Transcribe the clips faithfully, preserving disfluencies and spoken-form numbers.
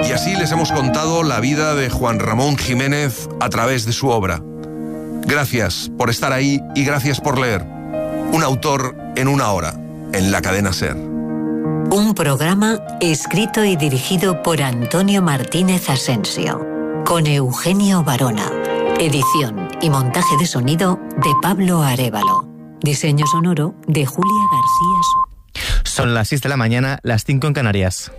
Y así les hemos contado la vida de Juan Ramón Jiménez a través de su obra. Gracias por estar ahí y gracias por leer. Un autor en una hora, en la cadena SER. Un programa escrito y dirigido por Antonio Martínez Asensio, con Eugenio Barona. Edición y montaje de sonido de Pablo Arévalo. Diseño sonoro de Julia García So. Son las seis de la mañana, las cinco en Canarias.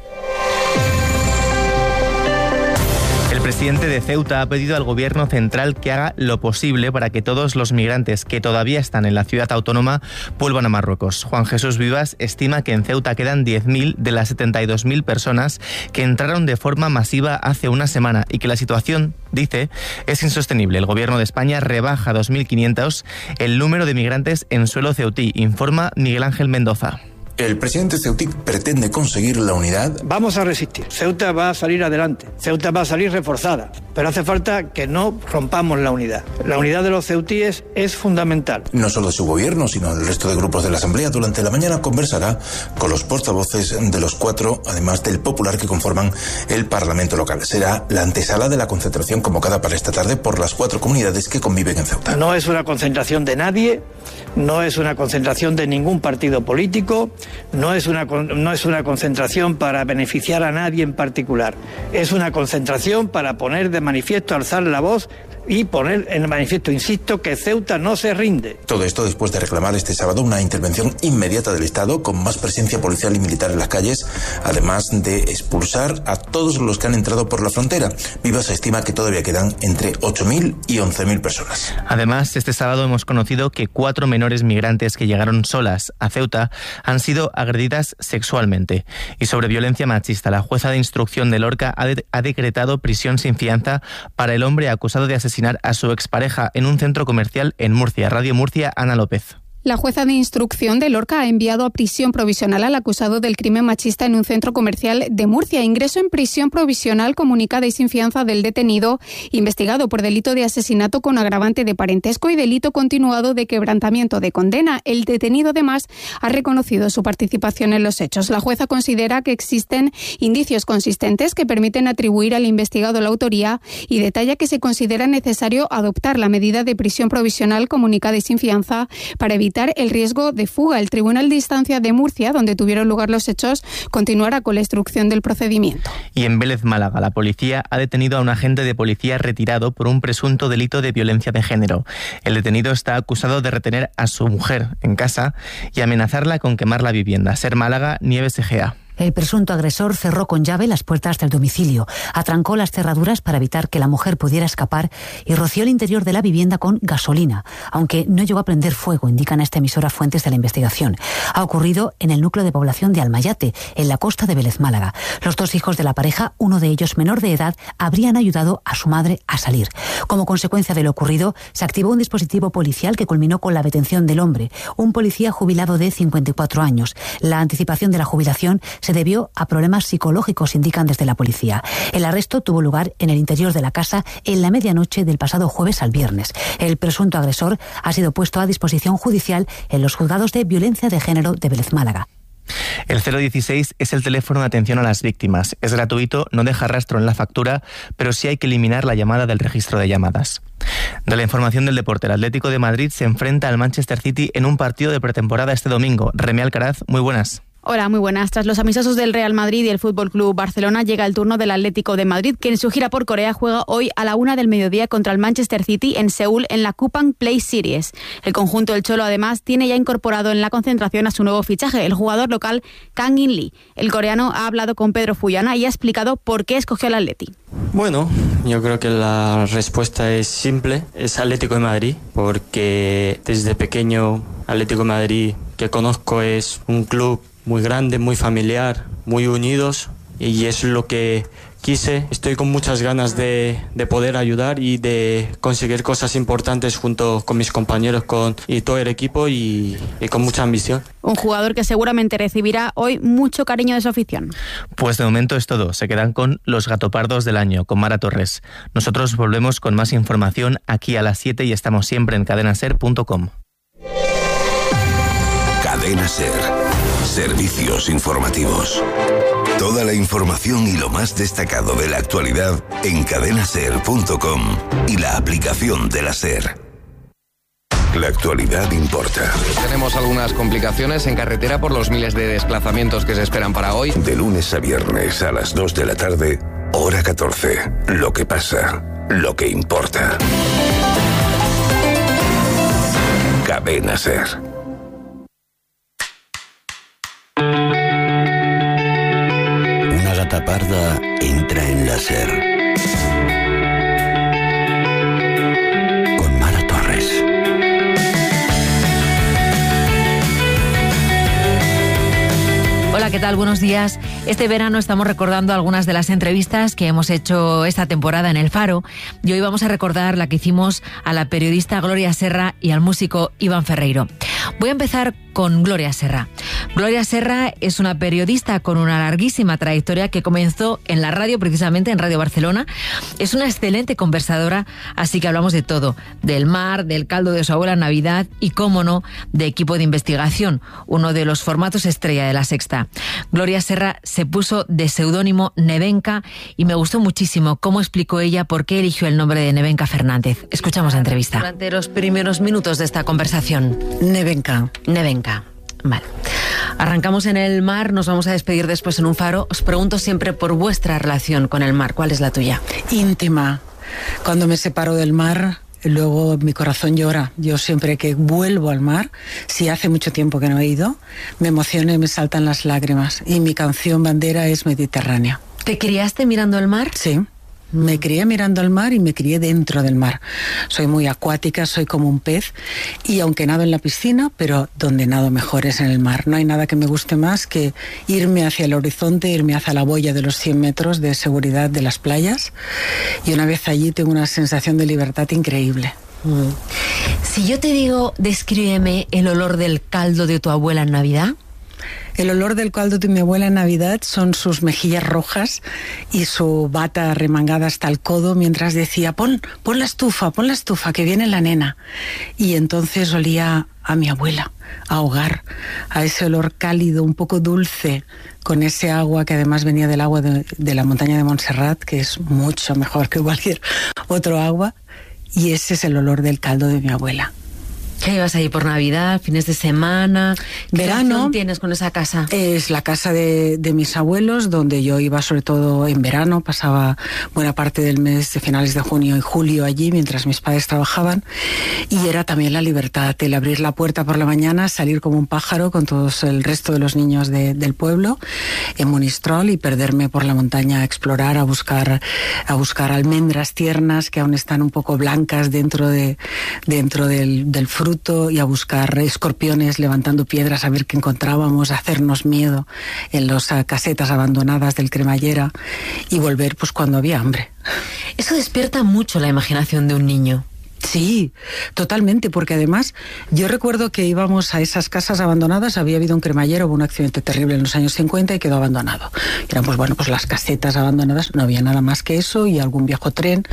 El presidente de Ceuta ha pedido al gobierno central que haga lo posible para que todos los migrantes que todavía están en la ciudad autónoma vuelvan a Marruecos. Juan Jesús Vivas estima que en Ceuta quedan diez mil de las setenta y dos mil personas que entraron de forma masiva hace una semana y que la situación, dice, es insostenible. El gobierno de España rebaja a dos mil quinientos el número de migrantes en suelo ceutí, informa Miguel Ángel Mendoza. El presidente ceutí pretende conseguir la unidad. Vamos a resistir. Ceuta va a salir adelante. Ceuta va a salir reforzada. Pero hace falta que no rompamos la unidad. La unidad de los ceutíes es fundamental. No solo de su gobierno, sino del resto de grupos de la Asamblea. Durante la mañana conversará con los portavoces de los cuatro, además del Popular, que conforman el Parlamento local. Será la antesala de la concentración convocada para esta tarde por las cuatro comunidades que conviven en Ceuta. No es una concentración de nadie, no es una concentración de ningún partido político. No es una, no es una concentración para beneficiar a nadie en particular. Es una concentración para poner de manifiesto, alzar la voz y poner en manifiesto, insisto, que Ceuta no se rinde. Todo esto después de reclamar este sábado una intervención inmediata del Estado con más presencia policial y militar en las calles, además de expulsar a todos los que han entrado por la frontera. Vivas estima que todavía quedan entre ocho mil y once mil personas. Además, este sábado hemos conocido que cuatro menores migrantes que llegaron solas a Ceuta han sido agredidas sexualmente. Y sobre violencia machista, la jueza de instrucción de Lorca ha, de- ha decretado prisión sin fianza para el hombre acusado de asesinar a su expareja en un centro comercial en Murcia. Radio Murcia, Ana López. La jueza de instrucción de Lorca ha enviado a prisión provisional al acusado del crimen machista en un centro comercial de Murcia. Ingreso en prisión provisional comunicada y sin fianza del detenido, investigado por delito de asesinato con agravante de parentesco y delito continuado de quebrantamiento de condena. El detenido, además, ha reconocido su participación en los hechos. La jueza considera que existen indicios consistentes que permiten atribuir al investigado la autoría y detalla que se considera necesario adoptar la medida de prisión provisional comunicada y sin fianza para evitar el riesgo de fuga. El Tribunal de Instancia de Murcia, donde tuvieron lugar los hechos, continuará con la instrucción del procedimiento. Y en Vélez, Málaga, la policía ha detenido a un agente de policía retirado por un presunto delito de violencia de género. El detenido está acusado de retener a su mujer en casa y amenazarla con quemar la vivienda. SER Málaga, Nieves Egea. El presunto agresor cerró con llave las puertas del domicilio, atrancó las cerraduras para evitar que la mujer pudiera escapar y roció el interior de la vivienda con gasolina, aunque no llegó a prender fuego, indican a esta emisora fuentes de la investigación. Ha ocurrido en el núcleo de población de Almayate, en la costa de Vélez, Málaga. Los dos hijos de la pareja, uno de ellos menor de edad, habrían ayudado a su madre a salir. Como consecuencia de lo ocurrido, se activó un dispositivo policial que culminó con la detención del hombre, un policía jubilado de cincuenta y cuatro años. La anticipación de la jubilación se debió a problemas psicológicos, indican desde la policía. El arresto tuvo lugar en el interior de la casa en la medianoche del pasado jueves al viernes. El presunto agresor ha sido puesto a disposición judicial en los juzgados de violencia de género de Vélez, Málaga. El cero dieciséis es el teléfono de atención a las víctimas. Es gratuito, no deja rastro en la factura, pero sí hay que eliminar la llamada del registro de llamadas. De la información del deporte, el Atlético de Madrid se enfrenta al Manchester City en un partido de pretemporada este domingo. Remy Alcaraz, muy buenas. Hola, muy buenas. Tras los amistosos del Real Madrid y el Fútbol Club Barcelona, llega el turno del Atlético de Madrid, que en su gira por Corea juega hoy a la una del mediodía contra el Manchester City en Seúl en la Kupang Play Series. El conjunto del Cholo, además, tiene ya incorporado en la concentración a su nuevo fichaje, el jugador local Kang In Lee. El coreano ha hablado con Pedro Fuyana y ha explicado por qué escogió al Atleti. Bueno, yo creo que la respuesta es simple, es Atlético de Madrid, porque desde pequeño Atlético de Madrid que conozco es un club muy grande, muy familiar, muy unidos, y es lo que quise. Estoy con muchas ganas de, de poder ayudar y de conseguir cosas importantes junto con mis compañeros con, y todo el equipo y, y con mucha ambición. Un jugador que seguramente recibirá hoy mucho cariño de su afición. Pues de momento es todo. Se quedan con los gatopardos del año, con Mara Torres. Nosotros volvemos con más información aquí a las siete y estamos siempre en cadena ser punto com. Cadena SER. Servicios informativos. Toda la información y lo más destacado de la actualidad en cadena ser punto com y la aplicación de la SER. La actualidad importa. Tenemos algunas complicaciones en carretera por los miles de desplazamientos que se esperan para hoy. De lunes a viernes a las dos de la tarde, hora catorce. Lo que pasa, lo que importa. Cadena SER. Una gata parda entra en la SER. Con Mara Torres. Hola, ¿qué tal? Buenos días. Este verano estamos recordando algunas de las entrevistas que hemos hecho esta temporada en El Faro y hoy vamos a recordar la que hicimos a la periodista Gloria Serra y al músico Iván Ferreiro. Voy a empezar con Gloria Serra. Gloria Serra es una periodista con una larguísima trayectoria que comenzó en la radio, precisamente en Radio Barcelona. Es una excelente conversadora, así que hablamos de todo, del mar, del caldo de su abuela en Navidad y, cómo no, de Equipo de Investigación, uno de los formatos estrella de La Sexta. Gloria Serra se puso de seudónimo Nevenka y me gustó muchísimo cómo explicó ella por qué eligió el nombre de Nevenka Fernández. Escuchamos la entrevista. Durante los primeros minutos de esta conversación. Nevenka. Nevenka. Vale. Arrancamos en el mar, nos vamos a despedir después en un faro. Os pregunto siempre por vuestra relación con el mar. ¿Cuál es la tuya? Íntima. Cuando me separo del mar, luego mi corazón llora. Yo siempre que vuelvo al mar, si hace mucho tiempo que no he ido, me emociono y me saltan las lágrimas. Y mi canción bandera es Mediterránea. ¿Te criaste mirando el mar? Sí. Me crié mirando al mar y me crié dentro del mar. Soy muy acuática, soy como un pez y aunque nado en la piscina, pero donde nado mejor es en el mar. No hay nada que me guste más que irme hacia el horizonte, irme hacia la boya de los cien metros de seguridad de las playas y una vez allí tengo una sensación de libertad increíble. Mm. Si yo te digo, descríbeme el olor del caldo de tu abuela en Navidad. El olor del caldo de mi abuela en Navidad son sus mejillas rojas y su bata remangada hasta el codo mientras decía, pon, pon la estufa, pon la estufa, que viene la nena. Y entonces olía a mi abuela, a hogar, a ese olor cálido, un poco dulce, con ese agua que además venía del agua de, de la montaña de Montserrat, que es mucho mejor que cualquier otro agua. Y ese es el olor del caldo de mi abuela. ¿Qué ibas ahí por Navidad, fines de semana? ¿Qué Verano relación tienes con esa casa? Es la casa de, de mis abuelos, donde yo iba sobre todo en verano, pasaba buena parte del mes de finales de junio y julio allí, mientras mis padres trabajaban, y era también la libertad, el abrir la puerta por la mañana, salir como un pájaro con todos el resto de los niños de, del pueblo, en Monistrol, y perderme por la montaña a explorar, a buscar, a buscar almendras tiernas que aún están un poco blancas dentro, de, dentro del, del fruto, y a buscar escorpiones levantando piedras a ver qué encontrábamos, a hacernos miedo en las uh, casetas abandonadas del cremallera y volver pues cuando había hambre. Eso despierta mucho la imaginación de un niño. Sí, totalmente, porque además yo recuerdo que íbamos a esas casas abandonadas, había habido un cremallero, hubo un accidente terrible en los años cincuenta y quedó abandonado. Eran pues bueno, pues las casetas abandonadas, no había nada más que eso y algún viejo tren.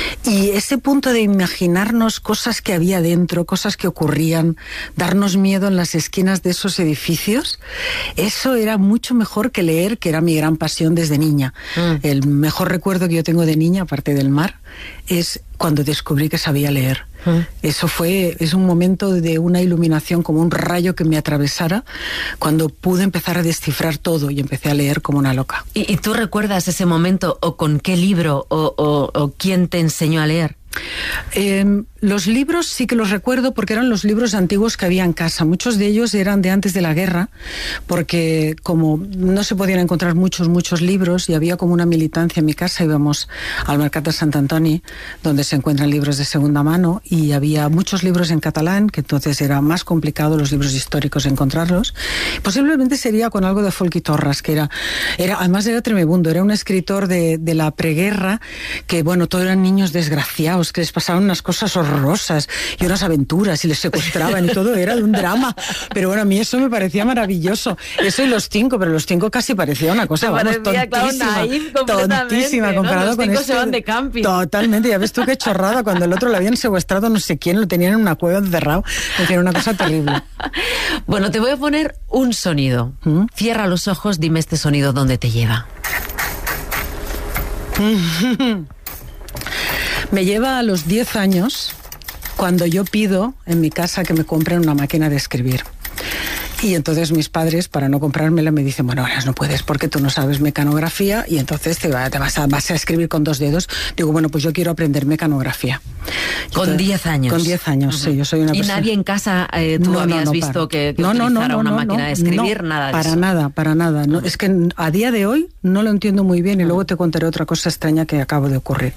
Y ese punto de imaginarnos cosas que había dentro, cosas que ocurrían, darnos miedo en las esquinas de esos edificios, eso era mucho mejor que leer, que era mi gran pasión desde niña. Mm. El mejor recuerdo que yo tengo de niña, aparte del mar, es cuando descubrí que sabía leer. ¿Mm? Eso fue, es un momento de una iluminación, como un rayo que me atravesara, cuando pude empezar a descifrar todo y empecé a leer como una loca. ¿Y, y tú recuerdas ese momento o con qué libro o, o, o quién te enseñó a leer? Eh, los libros sí que los recuerdo porque eran los libros antiguos que había en casa. Muchos de ellos eran de antes de la guerra, porque como no se podían encontrar muchos, muchos libros y había como una militancia en mi casa, íbamos al Mercat de Sant Antoni, donde se encuentran libros de segunda mano, y había muchos libros en catalán, que entonces era más complicado los libros históricos encontrarlos. Posiblemente sería con algo de Folky Torres, que era, era además era tremebundo, era un escritor de, de la preguerra, que bueno, todos eran niños desgraciados, condenados, que les pasaban unas cosas horrorosas y unas aventuras y les secuestraban y todo, era de un drama. Pero bueno, a mí eso me parecía maravilloso. Eso y los cinco, pero los cinco casi parecía una cosa, vamos, parecía, tontísima. Claro, naif tontísima comparado, ¿no? Los con cinco este. Se van de camping. Totalmente, ya ves tú qué chorrada, cuando el otro lo habían secuestrado no sé quién, lo tenían en una cueva encerrado. En fin, una cosa terrible. Bueno, te voy a poner un sonido. ¿Mm? Cierra los ojos, dime este sonido dónde te lleva. Me lleva a los diez años, cuando yo pido en mi casa que me compren una máquina de escribir. Y entonces mis padres, para no comprármela, me dicen, bueno, ahora no puedes porque tú no sabes mecanografía y entonces te, va, te vas, a, vas a escribir con dos dedos. Digo, bueno, pues yo quiero aprender mecanografía. Con diez años. Con diez años, uh-huh. sí, yo soy una ¿Y persona... nadie en casa, eh, tú no, habías no, no, visto para. que, que no, no, utilizara no, no, una no, máquina de escribir? No, nada de para eso. nada, para nada. No, uh-huh. Es que a día de hoy no lo entiendo muy bien y uh-huh. luego te contaré otra cosa extraña que acabo de ocurrir.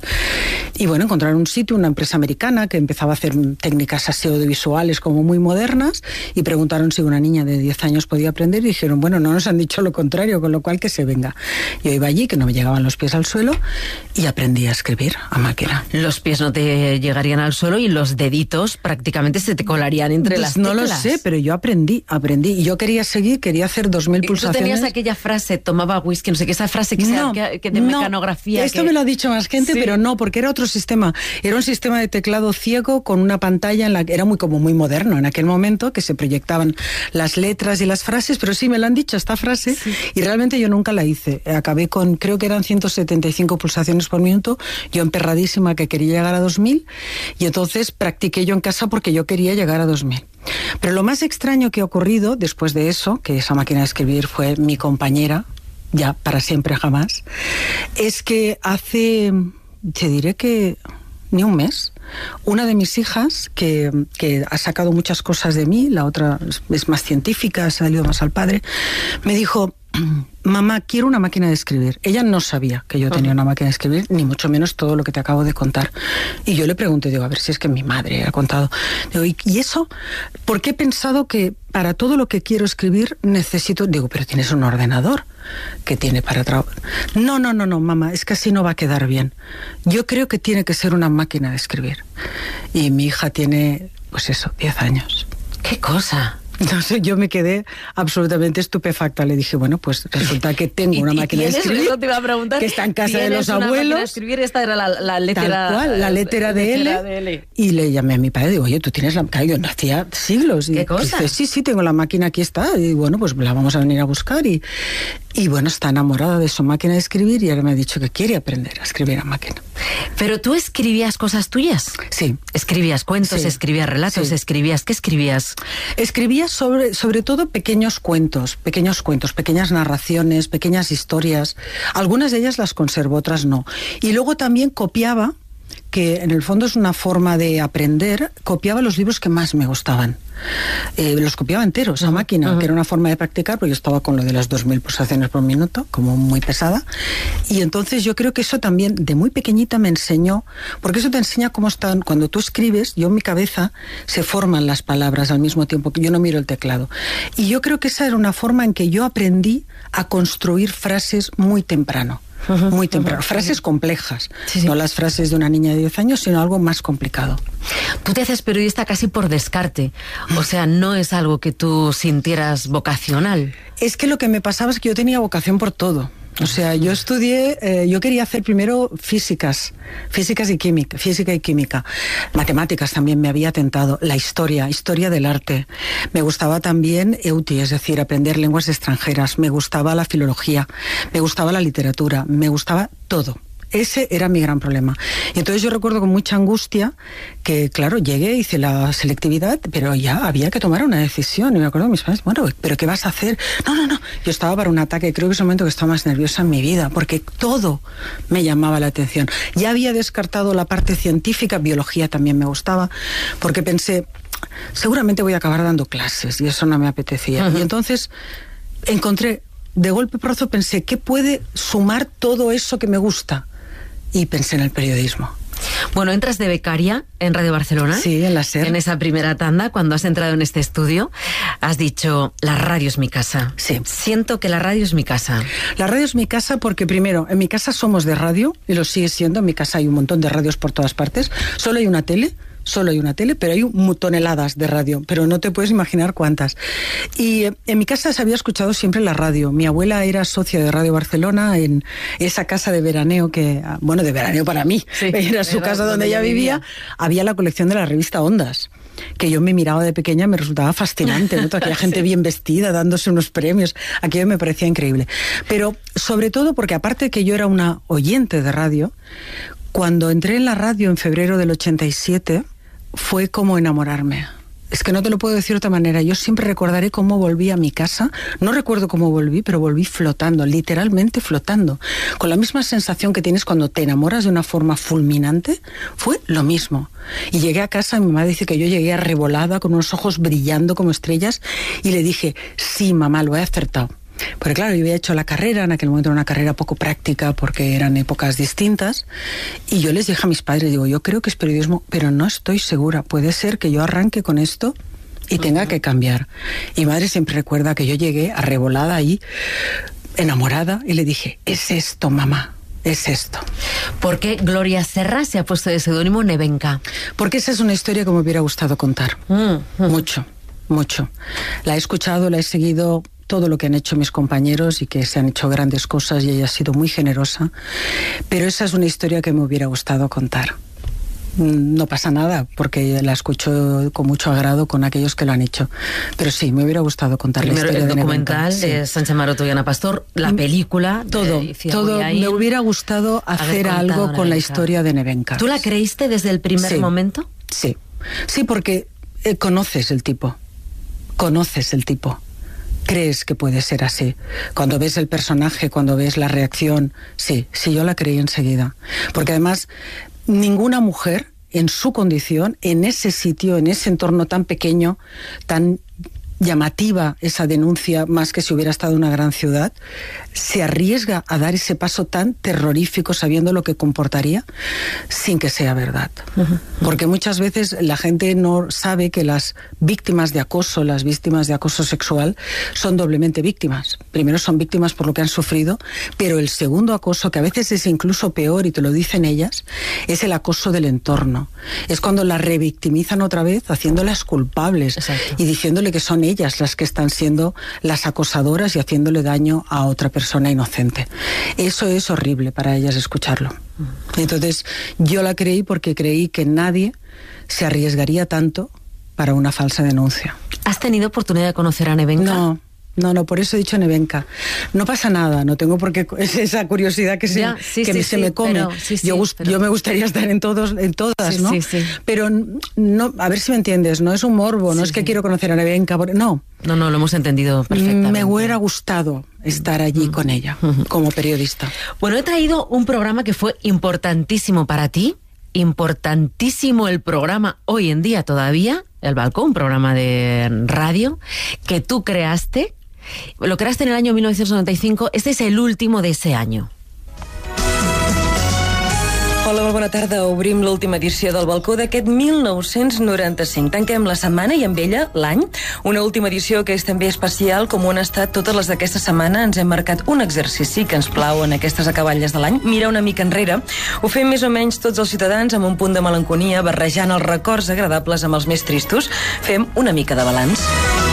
Y bueno, encontrar un sitio, una empresa americana que empezaba a hacer técnicas así audiovisuales como muy modernas y preguntaron si una niña de diez años podía aprender y dijeron, bueno, no nos han dicho lo contrario, con lo cual que se venga. Yo iba allí, que no me llegaban los pies al suelo, y aprendí a escribir a máquina. Los pies no te llegarían al suelo y los deditos prácticamente se te colarían entre pues las no teclas. Lo sé, pero yo aprendí, aprendí. Y yo quería seguir, quería hacer dos mil pulsaciones. ¿Tú tenías aquella frase, tomaba whisky, no sé qué, esa frase que, no, sea, que, que de no, mecanografía? Esto que... me lo ha dicho más gente, sí. Pero no, porque era otro sistema. Era un sistema de teclado ciego con una pantalla en la que era muy como muy moderno en aquel momento, que se proyectaban las letras y las frases, pero sí me lo han dicho esta frase, sí. Y realmente yo nunca la hice. Acabé con, creo que eran ciento setenta y cinco pulsaciones por minuto, yo emperradísima que quería llegar a dos mil, y entonces practiqué yo en casa porque yo quería llegar a dos mil. Pero lo más extraño que ha ocurrido después de eso, que esa máquina de escribir fue mi compañera, ya para siempre jamás, es que hace, te diré que ni un mes, una de mis hijas, que, que ha sacado muchas cosas de mí, la otra es más científica, ha salido más al padre, me dijo, mamá, quiero una máquina de escribir. Ella no sabía que yo tenía una máquina de escribir, ni mucho menos todo lo que te acabo de contar. Y yo le pregunté, digo, a ver si es que mi madre ha contado. Digo, ¿y, y eso? Porque he pensado que para todo lo que quiero escribir necesito... Digo, pero tienes un ordenador que tiene para trabajar. No, no, no, no, mamá, es que así no va a quedar bien. Yo creo que tiene que ser una máquina de escribir. Y mi hija tiene, pues eso, diez años. ¿Qué cosa? Entonces yo me quedé absolutamente estupefacta. Le dije, bueno, pues resulta que tengo una máquina de escribir. Eso te iba a preguntar. Que está en casa de los abuelos. Máquina de escribir, esta era la, la letra. Tal cual, la letra de, letra L, de L. Y le llamé a mi padre, digo, oye, tú tienes la máquina. Yo no hacía siglos. ¿Qué y cosa? Dice, sí, sí, tengo la máquina, aquí está. Y bueno, pues la vamos a venir a buscar. Y, y bueno, está enamorada de su máquina de escribir y ahora me ha dicho que quiere aprender a escribir a máquina. ¿Pero tú escribías cosas tuyas? Sí. ¿Escribías cuentos, sí. escribías relatos, sí. escribías? ¿Qué escribías? Escribía sobre, sobre todo pequeños cuentos, pequeños cuentos, pequeñas narraciones, pequeñas historias. Algunas de ellas las conservo, otras no. Y luego también copiaba, que en el fondo es una forma de aprender, copiaba los libros que más me gustaban. Eh, los copiaba enteros a máquina, uh-huh. que era una forma de practicar, porque yo estaba con lo de las dos mil pulsaciones por minuto, como muy pesada. Y entonces yo creo que eso también, de muy pequeñita, me enseñó, porque eso te enseña cómo están, cuando tú escribes, yo en mi cabeza se forman las palabras al mismo tiempo que yo no miro el teclado. Y yo creo que esa era una forma en que yo aprendí a construir frases muy temprano. Uh-huh, muy temprano, uh-huh. frases complejas, sí, sí. No las frases de una niña de diez años, sino algo más complicado. Tú te haces periodista casi por descarte, o sea, no es algo que tú sintieras vocacional. Es que lo que me pasaba es que yo tenía vocación por todo. O sea, yo estudié, eh, yo quería hacer primero físicas, físicas y química, física y química. Matemáticas también me había tentado, la historia, historia del arte. Me gustaba también E U T I, es decir, aprender lenguas extranjeras. Me gustaba la filología, me gustaba la literatura, me gustaba todo. Ese era mi gran problema. Y entonces yo recuerdo con mucha angustia que, claro, llegué, hice la selectividad, pero ya había que tomar una decisión. Y me acuerdo de mis padres, bueno, ¿pero qué vas a hacer? No, no, no. Yo estaba para un ataque. Creo que es el momento que estaba más nerviosa en mi vida, porque todo me llamaba la atención. Ya había descartado la parte científica, biología también me gustaba, porque pensé, seguramente voy a acabar dando clases, y eso no me apetecía. Uh-huh. Y entonces encontré, de golpe porrazo, pensé, ¿qué puede sumar todo eso que me gusta? Y pensé en el periodismo. Bueno, entras de becaria en Radio Barcelona. Sí, en la SER. En esa primera tanda, cuando has entrado en este estudio, has dicho, la radio es mi casa. Sí. Siento que la radio es mi casa. La radio es mi casa porque, primero, en mi casa somos de radio, y lo sigue siendo. En mi casa hay un montón de radios por todas partes. Solo hay una tele. Solo hay una tele, pero hay toneladas de radio, pero no te puedes imaginar cuántas. Y en mi casa se había escuchado siempre la radio. Mi abuela era socia de Radio Barcelona en esa casa de veraneo que, bueno, de veraneo para mí, sí, era su casa donde ella vivía. Había la colección de la revista Ondas, que yo me miraba de pequeña, me resultaba fascinante, ¿no? Aquella gente sí. bien vestida, dándose unos premios, aquello me parecía increíble. Pero sobre todo porque aparte de que yo era una oyente de radio, cuando entré en la radio en febrero del ochenta y siete, fue como enamorarme. Es que no te lo puedo decir de otra manera. Yo siempre recordaré cómo volví a mi casa. No recuerdo cómo volví, pero volví flotando, literalmente flotando. Con la misma sensación que tienes cuando te enamoras de una forma fulminante, fue lo mismo. Y llegué a casa, mi mamá dice que yo llegué arrebolada, con unos ojos brillando como estrellas, y le dije, sí, mamá, lo he acertado. Porque claro, yo había hecho la carrera, en aquel momento era una carrera poco práctica porque eran épocas distintas, y yo les dije a mis padres, digo, yo creo que es periodismo, pero no estoy segura, puede ser que yo arranque con esto y tenga uh-huh. que cambiar. Y mi madre siempre recuerda que yo llegué arrebolada ahí, enamorada, y le dije, es esto, mamá. Es esto. ¿Por qué Gloria Serra se ha puesto de seudónimo Nevenka? Porque esa es una historia que me hubiera gustado contar. Uh-huh. Mucho, mucho. La he escuchado, la he seguido, todo lo que han hecho mis compañeros y que se han hecho grandes cosas, y ella ha sido muy generosa, pero esa es una historia que me hubiera gustado contar. No pasa nada, porque la escucho con mucho agrado con aquellos que lo han hecho, pero sí, me hubiera gustado contar Primero, la historia el de documental sí. de Sánchez Maroto y Ana Pastor, la película, todo, todo. Me hubiera gustado hacer algo con la historia de Nevenka. ¿Tú la creíste desde el primer sí. momento? Sí, sí, porque eh, conoces el tipo, conoces el tipo. Crees que puede ser así. Cuando ves el personaje, cuando ves la reacción, sí, sí, yo la creí enseguida. Porque además, ninguna mujer en su condición, en ese sitio, en ese entorno tan pequeño, tan llamativa esa denuncia, más que si hubiera estado en una gran ciudad, se arriesga a dar ese paso tan terrorífico sabiendo lo que comportaría sin que sea verdad. Uh-huh. Porque muchas veces la gente no sabe que las víctimas de acoso, las víctimas de acoso sexual, son doblemente víctimas. Primero son víctimas por lo que han sufrido, pero el segundo acoso, que a veces es incluso peor, y te lo dicen ellas, es el acoso del entorno. Es cuando las revictimizan otra vez, haciéndolas culpables. Exacto. Y diciéndole que son ellas las que están siendo las acosadoras y haciéndole daño a otra persona inocente. Eso es horrible para ellas escucharlo. Entonces yo la creí porque creí que nadie se arriesgaría tanto para una falsa denuncia. ¿Has tenido oportunidad de conocer a Nevenka? No. No, no, por eso he dicho Nevenka. No pasa nada, no tengo por qué, es esa curiosidad que se, ya, sí, que sí, se sí, me come. Pero, sí, sí, yo, gust, pero... yo me gustaría estar en todos, en todas, sí, ¿no? Sí, sí. Pero no, a ver si me entiendes, no es un morbo, no sí, es que sí. quiero conocer a Nevenka, no. No, no, lo hemos entendido perfectamente. Me hubiera gustado estar allí uh-huh. con ella, uh-huh. como periodista. Bueno, he traído un programa que fue importantísimo para ti, importantísimo el programa hoy en día todavía, El Balcón, un programa de radio que tú creaste. Lo creaste en el año mil novecientos noventa y cinco, este es el último de ese año. Hola, molt bona tarda. Obrim l'última edició del Balcó d'aquest mil nou-cents noranta-cinc. Tanquem la setmana i amb ella l'any. Una última edició que és també especial, com ho han estat totes les d'aquesta setmana. Ens hem marcat un exercici que ens plau en aquestes acaballes de l'any. Mirar una mica enrere. Ho fem més o menys tots els ciutadans amb un punt de melanconia, barrejant els records agradables amb els més tristos. Fem una mica de balanç.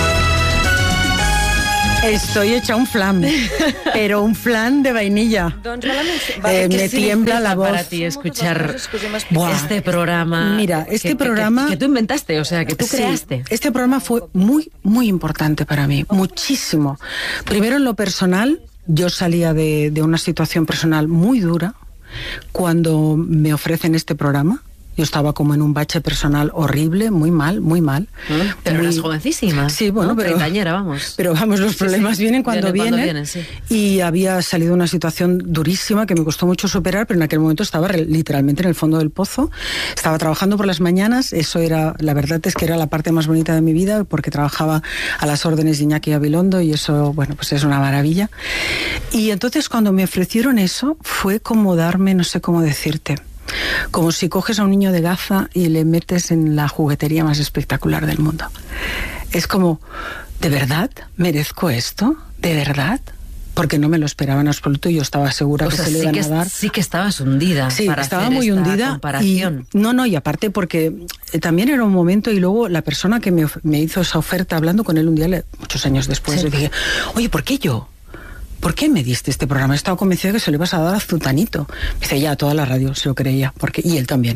Estoy hecha un flan, pero un flan de vainilla. Eh, me tiembla la voz. Para ti escuchar este programa. Mira, este que, programa... Que, que, que tú inventaste, o sea, que tú sí, creaste. Este programa fue muy, muy importante para mí, muchísimo. Primero en lo personal, yo salía de, de una situación personal muy dura cuando me ofrecen este programa. Yo estaba como en un bache personal horrible, muy mal, muy mal. Mm, pero muy... eras jovencísima. Sí, bueno, ¿no? pero... Treintañera, vamos. Pero vamos, los problemas sí, sí. vienen cuando vienen. vienen. Cuando vienen sí. Y había salido una situación durísima que me costó mucho superar, pero en aquel momento estaba literalmente en el fondo del pozo. Estaba trabajando por las mañanas, eso era, la verdad es que era la parte más bonita de mi vida, porque trabajaba a las órdenes de Iñaki Abilondo y eso, bueno, pues es una maravilla. Y entonces cuando me ofrecieron eso, fue como darme, no sé cómo decirte, como si coges a un niño de Gaza y le metes en la juguetería más espectacular del mundo. Es como, ¿de verdad merezco esto? ¿De verdad? Porque no me lo esperaba en absoluto y yo estaba segura o que sea, se le sí iban que, a dar. Sí que estabas hundida. Sí, para estaba hacer muy esta hundida. Comparación. Y, no, no, y aparte porque eh, también era un momento, y luego la persona que me, me hizo esa oferta, hablando con él un día, le, muchos años después, sí. le dije, oye, ¿por qué yo? ¿Por qué me diste este programa? He estado convencida que se lo ibas a dar a Zutanito. Me dice, ya, toda la radio se lo creía, porque y él también.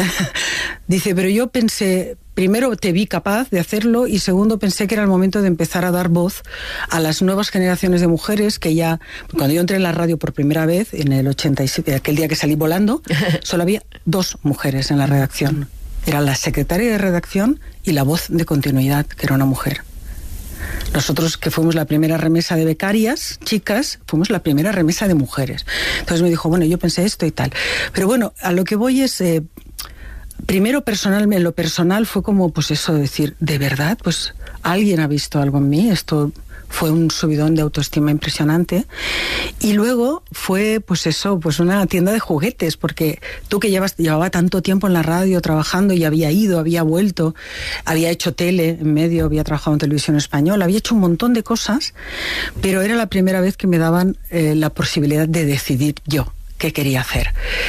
Dice, pero yo pensé, primero te vi capaz de hacerlo y segundo pensé que era el momento de empezar a dar voz a las nuevas generaciones de mujeres que ya, cuando yo entré en la radio por primera vez, en el ochenta y siete, aquel día que salí volando, solo había dos mujeres en la redacción. Era la secretaria de redacción y la voz de continuidad, que era una mujer. Nosotros, que fuimos la primera remesa de becarias, chicas, fuimos la primera remesa de mujeres. Entonces me dijo, bueno, yo pensé esto y tal. Pero bueno, a lo que voy es, eh, primero personalmente, en lo personal fue como, pues eso, decir, ¿de verdad? Pues alguien ha visto algo en mí, esto fue un subidón de autoestima impresionante. Y luego fue, pues eso, pues una tienda de juguetes, porque tú que llevas, llevaba tanto tiempo en la radio trabajando y había ido, había vuelto, había hecho tele en medio, había trabajado en televisión española, había hecho un montón de cosas, pero era la primera vez que me daban eh, la posibilidad de decidir yo qué quería hacer.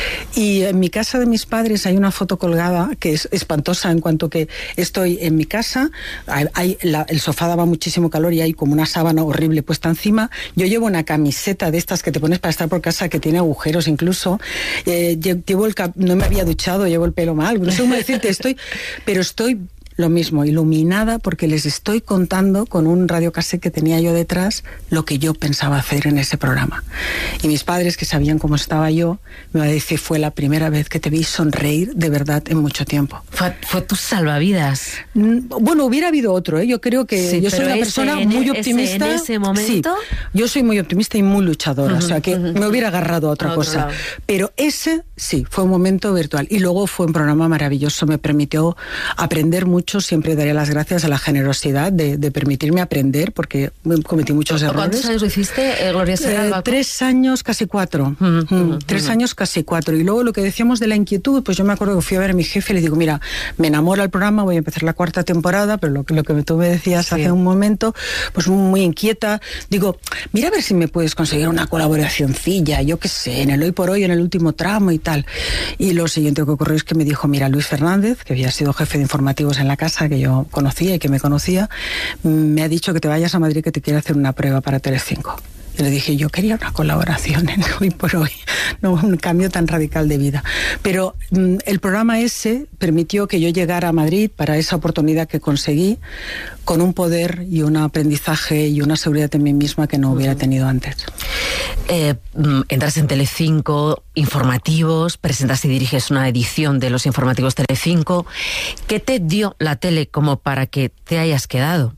Y en mi casa de mis padres hay una foto colgada que es espantosa en cuanto que estoy en mi casa, hay, hay la, el sofá daba muchísimo calor y hay como una sábana horrible puesta encima. Yo llevo una camiseta de estas que te pones para estar por casa que tiene agujeros incluso. Eh, llevo el cap no me había duchado, llevo el pelo mal, no sé cómo decirte, estoy, pero estoy lo mismo, iluminada, porque les estoy contando con un radiocassette que tenía yo detrás lo que yo pensaba hacer en ese programa. Y mis padres, que sabían cómo estaba yo, me van a decir, fue la primera vez que te vi sonreír de verdad en mucho tiempo. Fue, fue tu salvavidas. Bueno, hubiera habido otro, ¿eh? Yo creo que sí, yo soy una persona muy optimista. Ese, en ese momento. Sí, yo soy muy optimista y muy luchadora, uh-huh, o sea que uh-huh. me hubiera agarrado a otra a cosa. Pero ese sí, fue un momento virtual. Y luego fue un programa maravilloso, me permitió aprender mucho. Siempre daré las gracias a la generosidad de, de permitirme aprender, porque cometí muchos errores. ¿Cuántos años lo hiciste, eh, Gloria Serra? Eh, tres años, casi cuatro. Mm, mm, mm, tres mm. años, casi cuatro. Y luego lo que decíamos de la inquietud, pues yo me acuerdo que fui a ver a mi jefe y le digo, mira, me enamora el programa, voy a empezar la cuarta temporada, pero lo, lo que tú me decías sí. hace un momento, pues muy inquieta. Digo, mira a ver si me puedes conseguir una colaboracioncilla, yo qué sé, en el Hoy por Hoy, en el último tramo y tal. Y lo siguiente que ocurrió es que me dijo, mira, Luis Fernández, que había sido jefe de informativos en la casa, que yo conocía y que me conocía, me ha dicho que te vayas a Madrid, que te quiere hacer una prueba para Telecinco. Y le dije, yo quería una colaboración en Hoy por Hoy, no un cambio tan radical de vida. Pero mm, el programa ese permitió que yo llegara a Madrid para esa oportunidad que conseguí, con un poder y un aprendizaje y una seguridad en mí misma que no hubiera tenido antes. Eh, entras en Telecinco, informativos, presentas y diriges una edición de los informativos Telecinco. ¿Qué te dio la tele como para que te hayas quedado?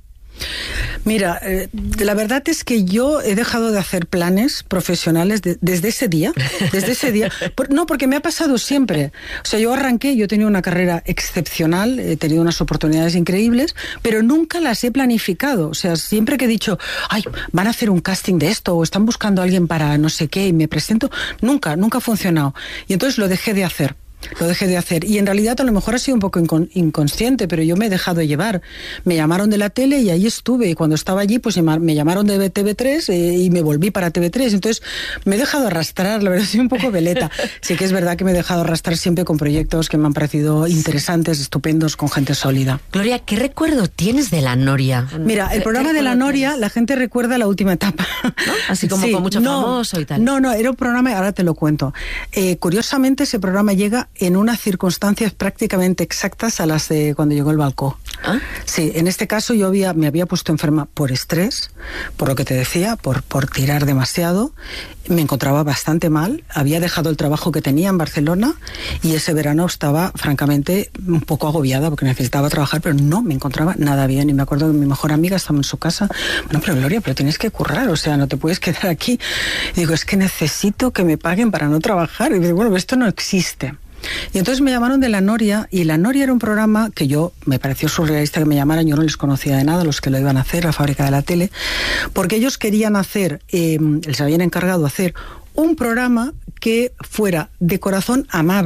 Mira, eh, la verdad es que yo he dejado de hacer planes profesionales de, desde ese día, desde ese día. Por, no, porque me ha pasado siempre. O sea, yo arranqué, yo he tenido una carrera excepcional, he tenido unas oportunidades increíbles, pero nunca las he planificado. O sea, siempre que he dicho, ay, van a hacer un casting de esto o están buscando a alguien para no sé qué y me presento, nunca, nunca ha funcionado. Y entonces lo dejé de hacer. Lo dejé de hacer. Y en realidad a lo mejor ha sido un poco incon- inconsciente, pero yo me he dejado llevar. Me llamaron de la tele y ahí estuve. Y cuando estaba allí, pues me llamaron de T V tres eh, y me volví para T V tres. Entonces me he dejado arrastrar, la verdad, soy un poco veleta. Sí que es verdad que me he dejado arrastrar siempre con proyectos que me han parecido interesantes, estupendos, con gente sólida. Gloria, ¿qué recuerdo tienes de La Noria? Mira, el programa de La Noria, la gente recuerda la última etapa. ¿No? Así como sí, con mucho no, famoso y tal. No, no, era un programa, ahora te lo cuento. Eh, curiosamente, ese programa llega en unas circunstancias prácticamente exactas a las de cuando llegó el balcón. ¿Ah? Sí, en este caso yo había, me había puesto enferma por estrés, por lo que te decía, por, por tirar demasiado. Me encontraba bastante mal, había dejado el trabajo que tenía en Barcelona y ese verano estaba francamente un poco agobiada porque necesitaba trabajar, pero no me encontraba nada bien. Y me acuerdo que mi mejor amiga estaba en su casa, bueno, pero Gloria, pero tienes que currar, o sea, no te puedes quedar aquí. Y digo, es que necesito que me paguen para no trabajar. Y digo, bueno, esto no existe. Y entonces me llamaron de La Noria, y La Noria era un programa que yo, me pareció surrealista que me llamaran, yo no les conocía de nada, los que lo iban a hacer, la fábrica de la tele, porque ellos querían hacer, eh, les habían encargado hacer un programa que fuera de corazón amable,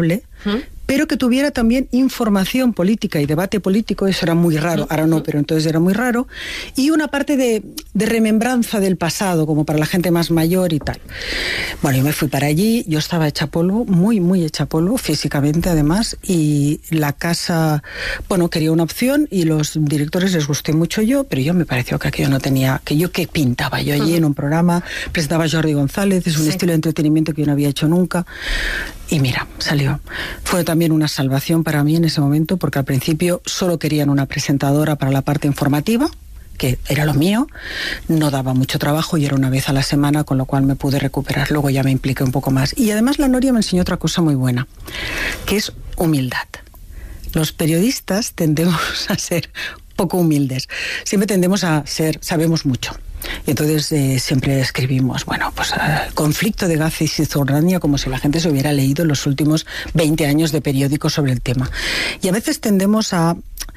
¿Mm? pero que tuviera también información política y debate político, eso era muy raro, ahora no, pero entonces era muy raro, y una parte de, de remembranza del pasado, como para la gente más mayor y tal. Bueno, yo me fui para allí, yo estaba hecha polvo, muy, muy hecha polvo, físicamente además, y la casa, bueno, quería una opción y los directores les gusté mucho yo, pero yo me pareció que aquello no tenía, que yo qué pintaba yo allí uh-huh. en un programa, presentaba Jordi González, es un sí. estilo de entretenimiento que yo no había hecho nunca. Y mira, salió. Fue también una salvación para mí en ese momento, porque al principio solo querían una presentadora para la parte informativa, que era lo mío, no daba mucho trabajo y era una vez a la semana, con lo cual me pude recuperar. Luego ya me impliqué un poco más. Y además la Noria me enseñó otra cosa muy buena, que es humildad. Los periodistas tendemos a ser poco humildes. Siempre tendemos a ser, sabemos mucho. Y entonces eh, siempre escribimos, bueno, pues el conflicto de Gaza y Cisjordania, como si la gente se hubiera leído los últimos veinte años de periódicos sobre el tema. Y a veces tendemos a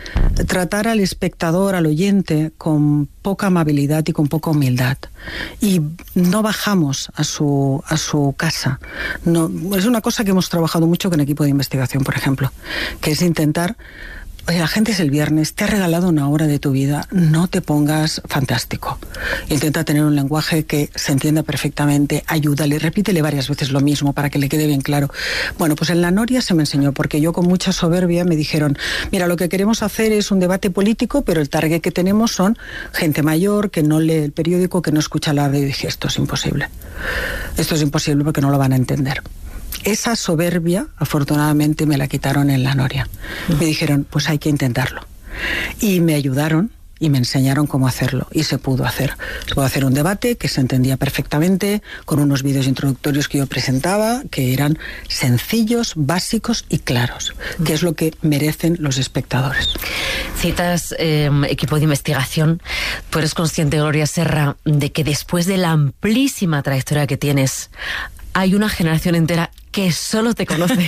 tratar al espectador, al oyente, con poca amabilidad y con poca humildad. Y no bajamos a su, a su casa. No, es una cosa que hemos trabajado mucho con equipo de investigación, por ejemplo, que es intentar... Oye, la gente es el viernes, te ha regalado una hora de tu vida, no te pongas fantástico. Intenta tener un lenguaje que se entienda perfectamente, ayúdale, repítele varias veces lo mismo para que le quede bien claro. Bueno, pues en la Noria se me enseñó, porque yo con mucha soberbia me dijeron, mira, lo que queremos hacer es un debate político, pero el target que tenemos son gente mayor, que no lee el periódico, que no escucha la radio. Y dije, esto es imposible. Esto es imposible porque no lo van a entender. Esa soberbia, afortunadamente, me la quitaron en la Noria. Me dijeron, pues hay que intentarlo. Y me ayudaron y me enseñaron cómo hacerlo. Y se pudo hacer. Se pudo hacer un debate que se entendía perfectamente, con unos vídeos introductorios que yo presentaba, que eran sencillos, básicos y claros, que es lo que merecen los espectadores. Citas eh, equipo de investigación. ¿Tú eres consciente, Gloria Serra, de que después de la amplísima trayectoria que tienes, hay una generación entera que solo te conoce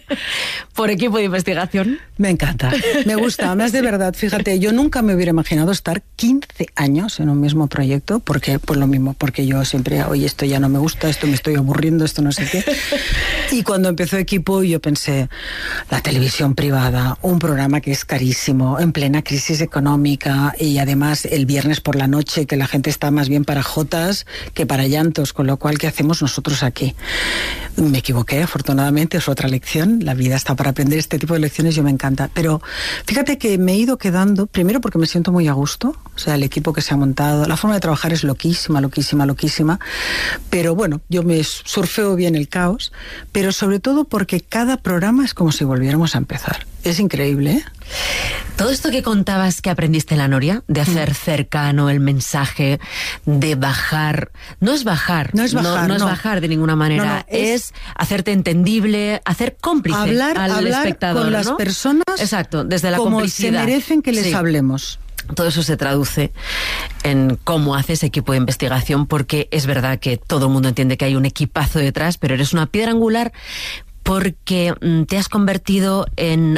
por equipo de investigación? Me encanta, me gusta, además de verdad, fíjate, yo nunca me hubiera imaginado estar quince años en un mismo proyecto, porque pues lo mismo, porque yo siempre, oye, esto ya no me gusta, esto me estoy aburriendo, esto no sé qué. Y cuando empezó equipo yo pensé, la televisión privada, un programa que es carísimo, en plena crisis económica, y además el viernes por la noche, que la gente está más bien para jotas que para llantos, con lo cual, ¿qué hacemos nosotros aquí? Me equivoqué, afortunadamente, es otra lección, la vida está para aprender este tipo de lecciones, yo me encanta, pero fíjate que me he ido quedando, primero porque me siento muy a gusto, o sea, el equipo que se ha montado, la forma de trabajar es loquísima, loquísima, loquísima, pero bueno, yo me surfeo bien el caos, pero sobre todo porque cada programa es como si volviéramos a empezar. Es increíble, ¿eh? Todo esto que contabas que aprendiste en la Noria, de hacer mm. cercano el mensaje, de bajar, no es bajar, no es bajar, no, no, no. es bajar de ninguna manera, no, no, es, es hacerte entendible, hacer cómplice hablar, al hablar espectador, con las ¿no? personas, exacto, desde la como complicidad. se merecen que les sí. hablemos. Todo eso se traduce en cómo haces equipo de investigación, porque es verdad que todo el mundo entiende que hay un equipazo detrás, pero eres una piedra angular porque te has convertido en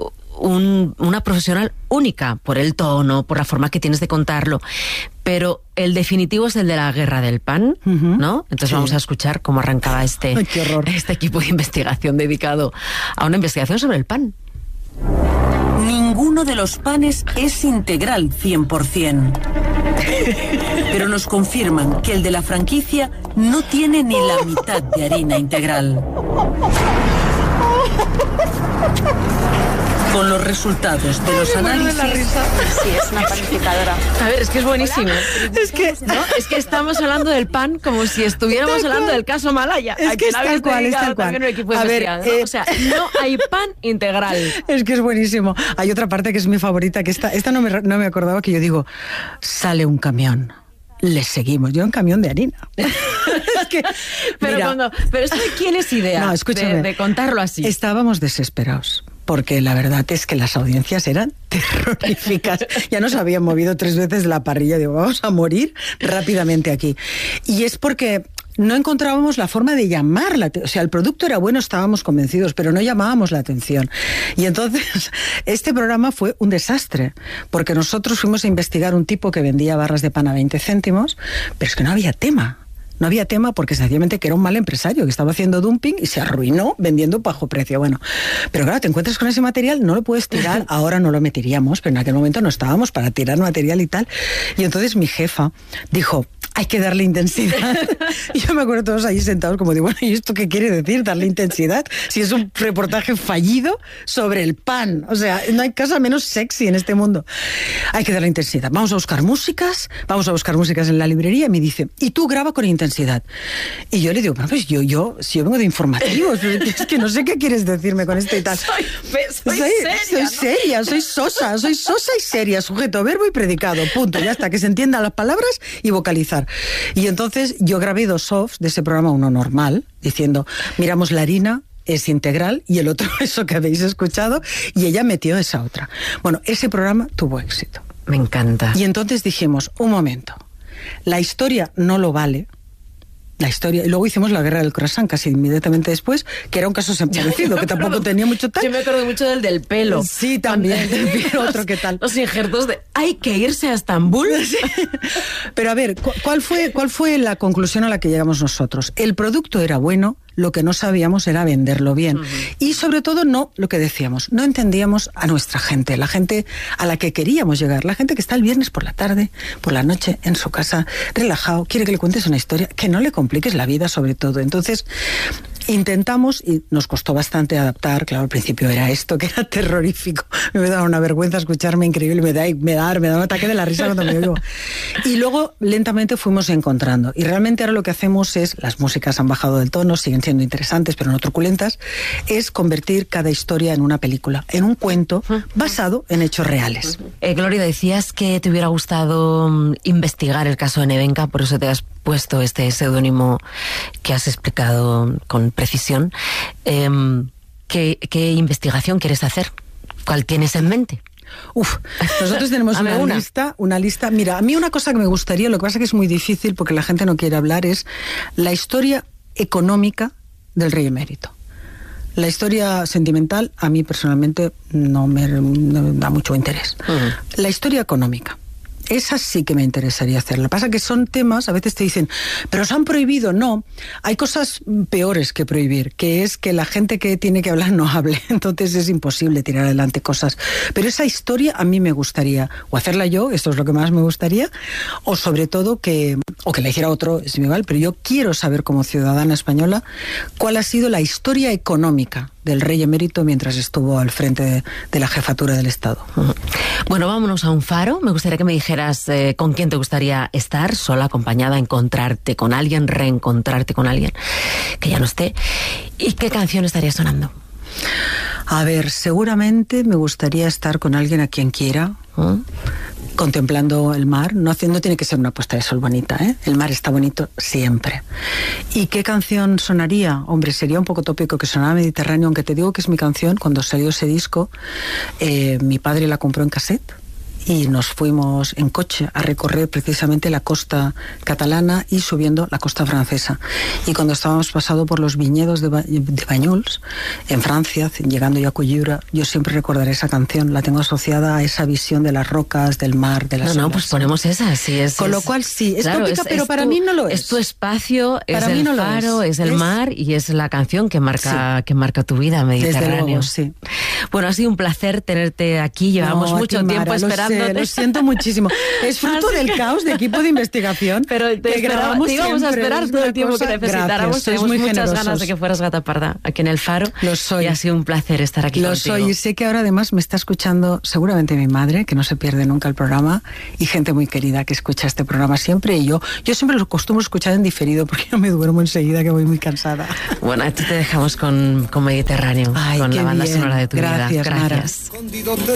un, una profesional única por el tono, por la forma que tienes de contarlo. Pero el definitivo es el de la guerra del pan, uh-huh. ¿no? Entonces sí. vamos a escuchar cómo arrancaba este, Ay, qué horror. este equipo de investigación dedicado a una investigación sobre el pan. Ninguno de los panes es integral cien por ciento. Pero nos confirman que el de la franquicia no tiene ni la mitad de harina integral. Con los resultados de los análisis... Sí, es una panificadora. A ver, es que es buenísimo. Es que, ¿no? Es que estamos hablando del pan como si estuviéramos tal hablando cual. del caso Malaya. Es que es tal cual, es tal cual. Un equipo de A ver, investigación, ¿no? eh, O sea, no hay pan integral. Es que es buenísimo. Hay otra parte que es mi favorita, que esta, esta no, me, no me acordaba, que yo digo, sale un camión. Les seguimos. Yo en camión de harina. Es que, pero, mira, cuando, pero esto de quién es idea, no, escúchame, de, de contarlo así. Estábamos desesperados, porque la verdad es que las audiencias eran terroríficas. Ya nos habían movido tres veces la parrilla. Digo, vamos a morir rápidamente aquí. Y es porque no encontrábamos la forma de llamar la atención. O sea, el producto era bueno, estábamos convencidos, pero no llamábamos la atención. Y entonces, este programa fue un desastre, porque nosotros fuimos a investigar un tipo que vendía barras de pan a veinte céntimos, pero es que no había tema. No había tema porque sencillamente que era un mal empresario que estaba haciendo dumping y se arruinó vendiendo bajo precio. Bueno, pero claro, te encuentras con ese material, no lo puedes tirar, ahora no lo meteríamos, pero en aquel momento no estábamos para tirar material y tal. Y entonces mi jefa dijo, hay que darle intensidad. Y yo me acuerdo todos ahí sentados como de, bueno, ¿y esto qué quiere decir, darle intensidad? Si es un reportaje fallido sobre el pan. O sea, no hay cosa menos sexy en este mundo. Hay que darle intensidad. Vamos a buscar músicas, vamos a buscar músicas en la librería. Y me dice, y tú graba con intensidad. Y yo le digo, bueno, pues yo, yo, si yo vengo de informativos, es que no sé qué quieres decirme con esto y tal. Soy, soy, soy seria, Soy ¿no? seria, soy sosa, soy sosa y seria, sujeto, verbo y predicado, punto, ya está, que se entiendan las palabras y vocalizar. Y entonces yo grabé dos offs de ese programa, uno normal, diciendo, miramos la harina, es integral, y el otro, eso que habéis escuchado, y ella metió esa otra. Bueno, ese programa tuvo éxito. Me encanta. Y entonces dijimos, un momento, la historia no lo vale, la historia, y luego hicimos la guerra del croissant casi inmediatamente después, que era un caso parecido, que tampoco tenía mucho tal. Yo me acuerdo mucho del del pelo. Sí, también, del pelo, otro que tal. Los injertos de, hay que irse a Estambul. Sí. Pero a ver, ¿cuál fue, ¿cuál fue la conclusión a la que llegamos nosotros? El producto era bueno, lo que no sabíamos era venderlo bien. Uh-huh. Y sobre todo, no lo que decíamos, no entendíamos a nuestra gente, la gente a la que queríamos llegar, la gente que está el viernes por la tarde, por la noche, en su casa, relajado, quiere que le cuentes una historia, que no le compliques la vida sobre todo. Entonces, intentamos, y nos costó bastante adaptar, claro, al principio era esto, que era terrorífico, me daba una vergüenza escucharme increíble, me da, me da, me da un ataque de la risa cuando me oigo. Y luego, lentamente fuimos encontrando, y realmente ahora lo que hacemos es, las músicas han bajado del tono, siguen siendo interesantes, pero no truculentas, es convertir cada historia en una película, en un cuento basado en hechos reales. Eh, Gloria, decías que te hubiera gustado um, investigar el caso de Nevenka, por eso te has puesto este seudónimo que has explicado con precisión. Eh, ¿qué, ¿Qué investigación quieres hacer? ¿Cuál tienes en mente? Uf, nosotros tenemos una, una lista, una lista. Mira, a mí una cosa que me gustaría, lo que pasa es que es muy difícil porque la gente no quiere hablar, es la historia económica del rey emérito. La historia sentimental a mí personalmente no me, no me da mucho interés. Uh-huh. La historia económica, esa sí que me interesaría hacer. Lo que pasa es que son temas, a veces te dicen, pero se han prohibido. No, hay cosas peores que prohibir, que es que la gente que tiene que hablar no hable. Entonces es imposible tirar adelante cosas. Pero esa historia a mí me gustaría, o hacerla yo, esto es lo que más me gustaría, o sobre todo que, o que la hiciera otro, es igual, pero yo quiero saber como ciudadana española cuál ha sido la historia económica del rey emérito mientras estuvo al frente de, de la jefatura del Estado. Uh-huh. Bueno, vámonos a un faro. Me gustaría que me dijeras eh, con quién te gustaría estar, sola, acompañada, encontrarte con alguien, reencontrarte con alguien que ya no esté. ¿Y qué canción estaría sonando? A ver, seguramente me gustaría estar con alguien a quien quiera, ¿eh? Contemplando el mar. No, no tiene que ser una puesta de sol bonita, ¿eh? El mar está bonito siempre. ¿Y qué canción sonaría? Hombre, sería un poco tópico que sonara Mediterráneo, aunque te digo que es mi canción. Cuando salió ese disco, eh, mi padre la compró en cassette y nos fuimos en coche a recorrer precisamente la costa catalana y subiendo la costa francesa. Y cuando estábamos pasando por los viñedos de, ba de Banyuls, en Francia, llegando ya a Coyura, yo siempre recordaré esa canción, la tengo asociada a esa visión de las rocas, del mar, de las No, no, olas. Pues ponemos esa, sí. Es, Con es, lo cual sí, es claro, tópica, es, pero es para tu, mí no lo es. Es tu espacio, para es mí el no faro, es. es el es... mar y es la canción que marca, sí. que marca tu vida, Mediterráneo. Desde luego, sí. Bueno, ha sido un placer tenerte aquí, llevamos no, mucho ti, tiempo Mara, esperando. Lo, sé, lo siento muchísimo. Es fruto Así del que... caos de equipo de investigación. Pero te, que esperaba, te íbamos siempre, a esperar todo el tiempo cosa... que necesitáramos. Gracias, Tenemos muy muchas generosos. ganas de que fueras Gata Parda aquí en el Faro. Lo soy. Y ha sido un placer estar aquí Lo contigo. soy. Y sé que ahora además me está escuchando seguramente mi madre, que no se pierde nunca el programa, y gente muy querida que escucha este programa siempre. Y yo, yo siempre lo acostumbro a escuchar en diferido porque yo me duermo enseguida, que voy muy cansada. Bueno, a ti te dejamos con, con Mediterráneo, Ay, con la banda bien. sonora de tu Gracias, vida. Gracias. Mara.